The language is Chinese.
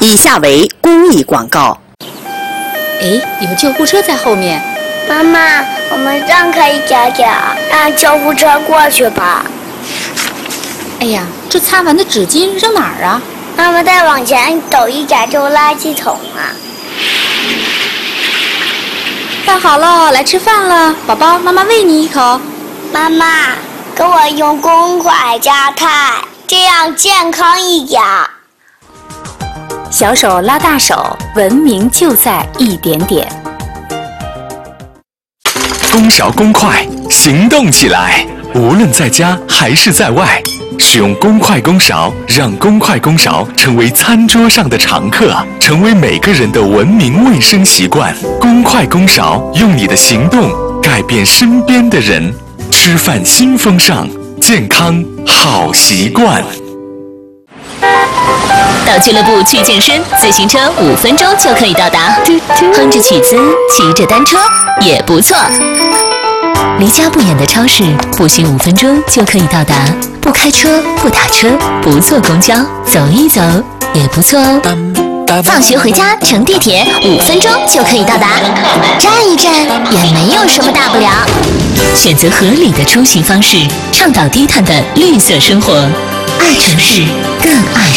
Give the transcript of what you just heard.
以下为公益广告。 哎，有救护车在后面。 妈妈，我们让开一点点，让救护车过去吧。 哎呀，这擦完的纸巾扔哪儿啊？ 妈妈，再往前走一点就垃圾桶了。 饭好了，来吃饭了，宝宝，妈妈喂你一口。 妈妈，给我用公筷加菜，这样健康一点。 小手拉大手，文明就在一点点。 公勺公筷，行动起来！无论在家还是在外，使用公筷公勺，让公筷公勺成为餐桌上的常客，成为每个人的文明卫生习惯。公筷公勺，用你的行动改变身边的人。吃饭新风尚，健康好习惯。 到俱乐部去健身，自行车5分钟就可以到达。哼着曲子，骑着单车也不错。离家不远的超市，步行5分钟就可以到达。不开车，不打车，不坐公交，走一走也不错哦。 放学回家乘地铁5分钟就可以到达，站一站也没有什么大不了。 选择合理的出行方式，倡导低碳的绿色生活。爱城市，更爱